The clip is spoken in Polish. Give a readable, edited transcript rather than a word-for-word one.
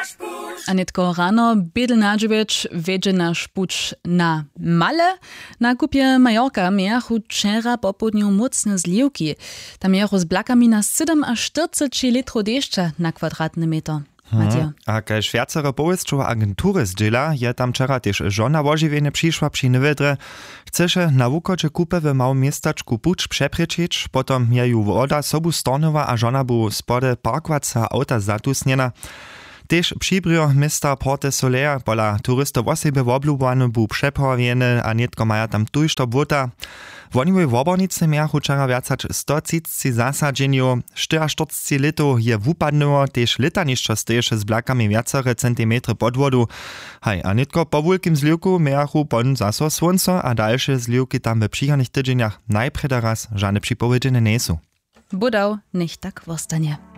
Anitko rano Bědl Nadževič vedže naš puč na Male. Na kupie Majorka miachu včera popodniu mocne zliwki. Tam miachu z blakami na 7 až 40 litrów deszcza na kwadratny metr. A kaž viacero połysczowe agentury zdziela, je tam wczera też żona wožiwienie przyszła przy Nywedre. Chceše na wukocze kupę w małym miestaczku Pucz przeprzeczyć, potom je ju woda sobu stornowa, a żona bu spode parkwaca auta zatusniena. Tež přibrio mesta Porte Soler pola turistov osebe woblubany bu přepowieny, a netko maja tam tujšto buta. Woniwej wobornicy miachu wczera viacać 130 zasadzenio, 44 litów je wupadnyło, tež litanišćo steješe z blakami viacere centimetry pod wodu. Haj, a netko po wulkim zliwku miachu pon zaso słonco, a dalsze zliwki tam w przychodnych tydzieniach najprede raz żadne przypowiedźene nie są. Budał, nicht tak wostanie.